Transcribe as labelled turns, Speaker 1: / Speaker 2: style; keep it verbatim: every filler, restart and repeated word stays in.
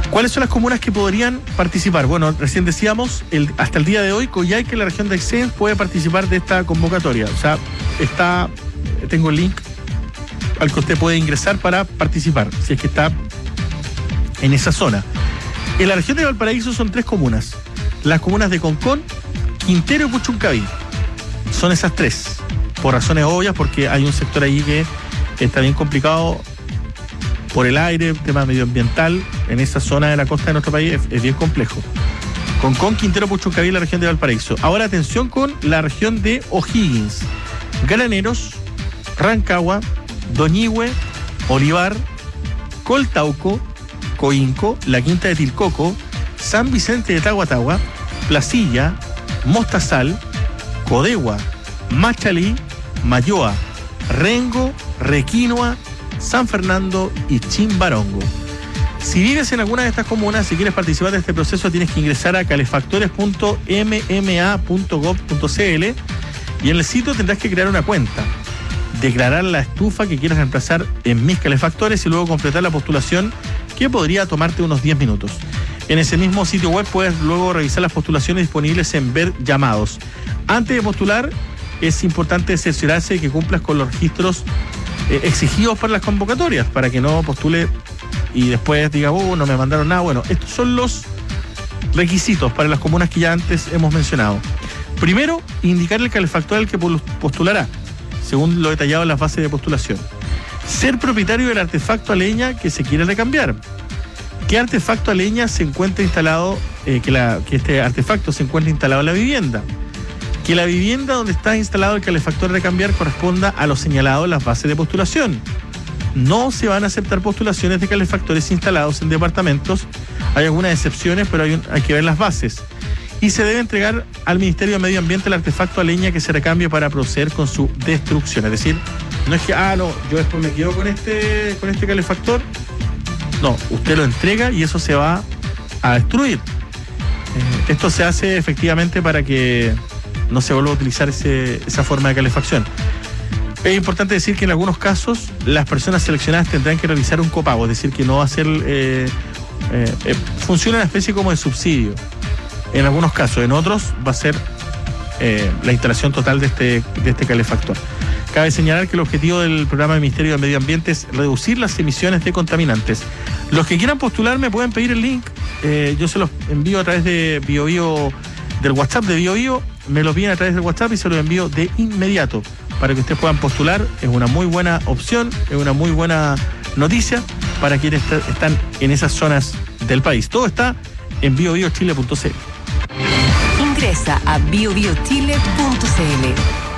Speaker 1: ¿Cuáles son las comunas que podrían participar? Bueno, recién decíamos, el, hasta el día de hoy, Coyhaique, la región de Aysén, puede participar de esta convocatoria. O sea, está, tengo el link al que usted puede ingresar para participar, si es que está en esa zona. En la región de Valparaíso son tres comunas. Las comunas de Concón, Quintero y Puchuncaví. Son esas tres, por razones obvias, porque hay un sector allí que está bien complicado por el aire, tema medioambiental, en esa zona de la costa de nuestro país es, es bien complejo. Concón, Quintero, Puchuncaví y la región de Valparaíso. Ahora atención con la región de O'Higgins, Graneros, Rancagua, Doñihue, Olivar, Coltauco, Coinco, la Quinta de Tilcoco, San Vicente de Tahuatahua, Placilla, Mostazal, Codegua, Machalí, Mayoa, Rengo, Requinoa, San Fernando y Chimbarongo. Si vives en alguna de estas comunas, si quieres participar de este proceso, tienes que ingresar a calefactores punto m m a punto gov punto c l y en el sitio tendrás que crear una cuenta, declarar la estufa que quieras reemplazar en Mis Calefactores y luego completar la postulación, que podría tomarte unos diez minutos. En ese mismo sitio web puedes luego revisar las postulaciones disponibles en Ver Llamados. Antes de postular, es importante cerciorarse de que cumplas con los registros eh, exigidos para las convocatorias, para que no postule y después diga, oh, no me mandaron nada. Bueno, estos son los requisitos para las comunas que ya antes hemos mencionado. Primero, indicar el calefactor al que postulará, según lo detallado en las bases de postulación. Ser propietario del artefacto a leña que se quiere recambiar. ¿Qué artefacto a leña se encuentra instalado, eh, que, la, que este artefacto se encuentra instalado en la vivienda? Que la vivienda donde está instalado el calefactor a recambiar corresponda a lo señalado en las bases de postulación. No se van a aceptar postulaciones de calefactores instalados en departamentos. Hay algunas excepciones, pero hay, un, hay que ver las bases. Y se debe entregar al Ministerio de Medio Ambiente el artefacto a leña que se recambie para proceder con su destrucción. Es decir, no es que, ah, no, yo después me quedo con este, con este calefactor. No, usted lo entrega y eso se va a destruir. Eh, esto se hace efectivamente para que no se vuelva a utilizar ese, esa forma de calefacción. Es importante decir que en algunos casos las personas seleccionadas tendrán que realizar un copago, es decir, que no va a ser... Eh, eh, eh, funciona una especie como de subsidio. En algunos casos, en otros va a ser eh, la instalación total de este, de este calefactor. Cabe señalar que el objetivo del programa del Ministerio de Medio Ambiente es reducir las emisiones de contaminantes. Los que quieran postular me pueden pedir el link, eh, yo se los envío a través de BioBio, del WhatsApp de BioBio, me los piden a través del WhatsApp y se los envío de inmediato para que ustedes puedan postular. Es una muy buena opción, es una muy buena noticia para quienes est- están en esas zonas del país. Todo está en bio bio chile punto c l.
Speaker 2: Ingresa a bio bio chile punto c l.